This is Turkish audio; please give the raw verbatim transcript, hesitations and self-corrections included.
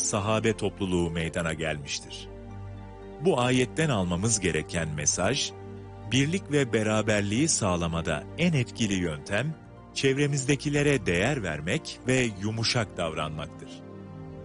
sahabe topluluğu meydana gelmiştir. Bu ayetten almamız gereken mesaj, birlik ve beraberliği sağlamada en etkili yöntem, çevremizdekilere değer vermek ve yumuşak davranmaktır.